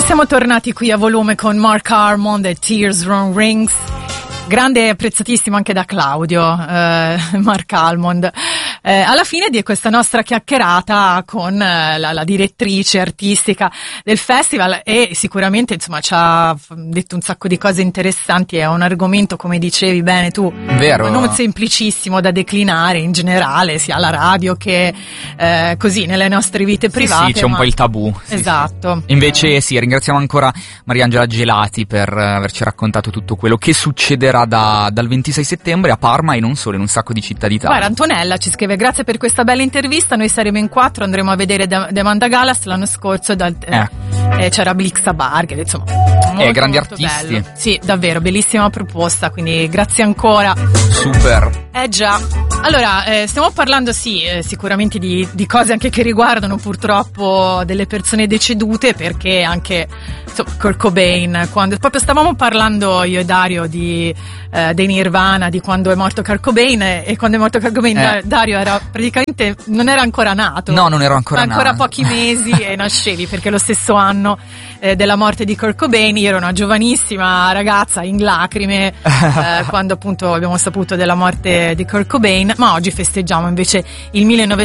Siamo tornati qui a volume con Mark Almond e Tears Run Rings. Grande e apprezzatissimo anche da Claudio, Mark Almond. Alla fine di questa nostra chiacchierata con la direttrice artistica del festival, e sicuramente insomma ci ha detto un sacco di cose interessanti. È un argomento, come dicevi bene tu, vero, non semplicissimo da declinare in generale, sia alla radio che così nelle nostre vite private. Sì, c'è un po' il tabù. Esatto. Sì. Invece sì, ringraziamo ancora Mariangela Gelati per averci raccontato tutto quello che succederà dal 26 settembre a Parma e non solo, in un sacco di città d'Italia. Guarda, Antonella ci scrive: grazie per questa bella intervista, noi saremo in 4, andremo a vedere The Amanda Galas. L'anno scorso c'era Blixa Barger, insomma grandi molto artisti. Bello. Sì, davvero, bellissima proposta, quindi grazie ancora. Super. Già. Allora, stiamo parlando sicuramente di cose anche che riguardano purtroppo delle persone decedute, perché anche Kurt Cobain, quando proprio stavamo parlando io e Dario dei Nirvana, di quando è morto Kurt Cobain, e quando è morto Kurt Cobain Dario era praticamente, non era ancora nato. No, non ero ancora nato. Ancora pochi mesi e nascevi, perché lo stesso anno della morte di Kurt Cobain io ero una giovanissima ragazza in lacrime quando appunto abbiamo saputo della morte di Kurt Cobain. Ma oggi festeggiamo invece il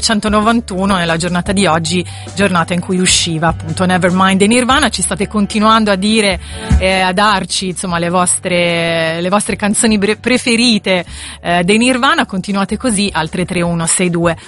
1991, nella giornata di oggi, giornata in cui usciva appunto Nevermind dei Nirvana. Ci state continuando a dire, a darci insomma le vostre canzoni preferite dei Nirvana. Continuate così al 331 62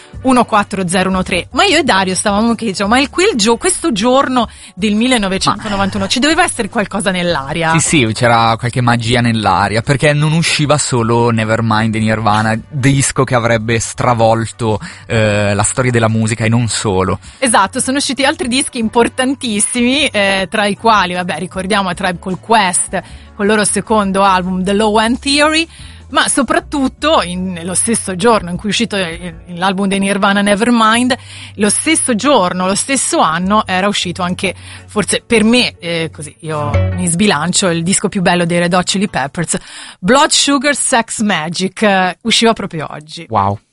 14013. Ma io e Dario stavamo chiedendo, ma questo giorno del 1991 ci doveva essere qualcosa nell'aria? Sì, c'era qualche magia nell'aria, perché non usciva solo Nevermind dei Nirvana, disco che avrebbe stravolto la storia della musica, e non solo. Esatto, sono usciti altri dischi importantissimi, tra i quali, ricordiamo A Tribe Called Quest con il loro secondo album The Low End Theory, ma soprattutto lo stesso giorno in cui è uscito l'album dei Nirvana Nevermind, lo stesso giorno, lo stesso anno era uscito anche, forse per me, così io mi sbilancio, il disco più bello dei Red Hot Chili Peppers, Blood Sugar Sex Magic, usciva proprio oggi. Wow.